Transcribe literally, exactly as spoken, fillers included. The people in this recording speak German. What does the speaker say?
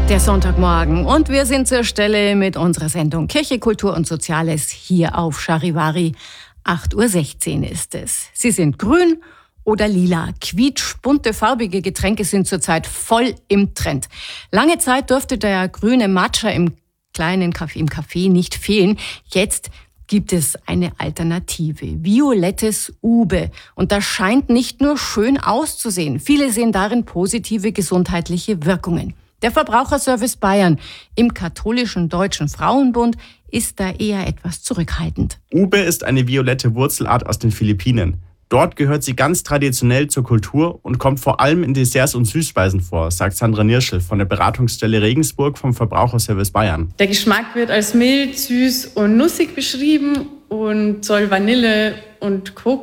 Der Sonntagmorgen und wir sind zur Stelle mit unserer Sendung Kirche, Kultur und Soziales hier auf Charivari. acht Uhr sechzehn ist es. Sie sind grün oder lila. Quietschbunte, farbige Getränke sind zurzeit voll im Trend. Lange Zeit durfte der grüne Matcha im kleinen Café, im Café nicht fehlen. Jetzt gibt es eine Alternative. Violettes Ube. Und das scheint nicht nur schön auszusehen. Viele sehen darin positive gesundheitliche Wirkungen. Der Verbraucherservice Bayern im katholischen Deutschen Frauenbund ist da eher etwas zurückhaltend. Ube ist eine violette Wurzelart aus den Philippinen. Dort gehört sie ganz traditionell zur Kultur und kommt vor allem in Desserts und Süßspeisen vor, sagt Sandra Nirschl von der Beratungsstelle Regensburg vom Verbraucherservice Bayern. Der Geschmack wird als mild, süß und nussig beschrieben und soll Vanille und Kokos